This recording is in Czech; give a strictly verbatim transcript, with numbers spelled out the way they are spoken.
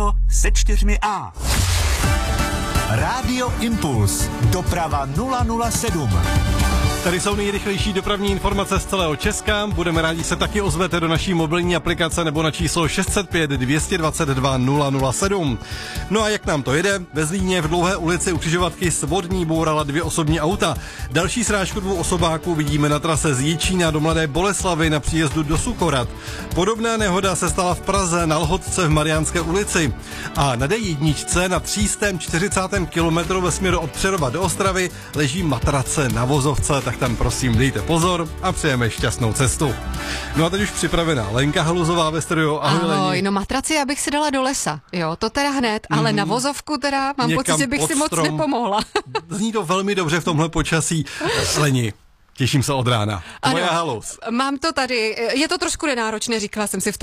Rádio se čtyřmi A. Rádio Impuls. Doprava nula nula sedm. Tady jsou nejrychlejší dopravní informace z celého Česka. Budeme rádi, se taky ozvete do naší mobilní aplikace nebo na číslo šest set pět dvě dvacet dva nula nula sedm. No a jak nám to jede? Ve Zlíně v Dlouhé ulici u křižovatky Svodní bourala dvě osobní auta. Další srážku dvou osobáků vidíme na trase z Jičína do Mladé Boleslavi na příjezdu do Suchorat. Podobná nehoda se stala v Praze na Lhotce v Mariánské ulici. A na D jedna na tři sta čtyřicátém kilometru ve směru od Přerova do Ostravy leží matrace na vozovce, tak tam prosím dejte pozor a přejeme šťastnou cestu. No a teď už připravená Lenka Haluzová ve studiu. Ahoj, Ahoj, Leni. no matraci já bych si dala do lesa, jo, to teda hned, mm-hmm. ale na vozovku teda mám Někam pocit, že bych pod si moc strom. nepomohla. Zní to velmi dobře v tomhle počasí. Leni, těším se od rána. Tvoje Ano, halus. mám to tady, je to trošku nenáročné, říkala jsem si v tom